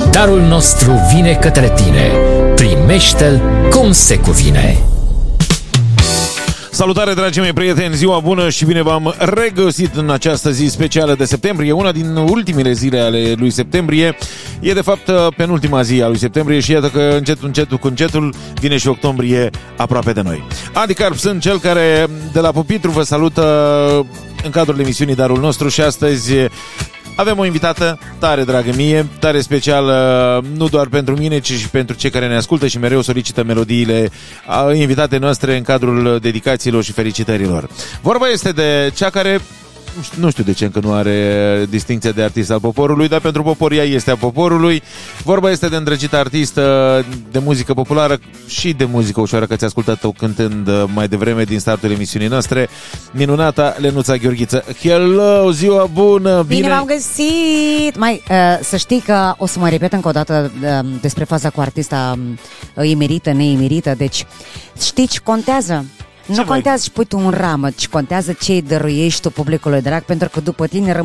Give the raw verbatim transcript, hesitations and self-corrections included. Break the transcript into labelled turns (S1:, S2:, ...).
S1: Darul nostru vine către tine. Primește-l cum se cuvine.
S2: Salutare, dragii mei prieteni, ziua bună și bine v-am regăsit în această zi specială de septembrie, una din ultimele zile ale lui septembrie. E de fapt penultima zi a lui septembrie și iată că încetul, încetul cu încetul vine și octombrie aproape de noi. Adi Carp sunt cel care de la Pupitru vă salută în cadrul emisiunii Darul nostru și astăzi avem o invitată tare dragă mie, tare specială, nu doar pentru mine, ci și pentru cei care ne ascultă și mereu solicită melodiile invitate noastre în cadrul dedicațiilor și felicitărilor. Vorba este de cea care, nu știu de ce încă nu are distincția de artist al poporului, dar pentru popor ea este a poporului. Vorba este de îndrăgită artistă de muzică populară și de muzică ușoară, că ți-a ascultat-o cântând mai devreme din startul emisiunii noastre, minunata Lenuța Gheorghiță. Hello, ziua bună!
S3: Bine, bine v-am găsit! Mai, uh, să știi că o să mă repet încă o dată uh, despre faza cu artista uh, emerită, neemerită, deci știi ce contează? Nu contează ce pui tu în ramă, ci contează ce îi dăruiești tu publicului drag, pentru că după tine rămâne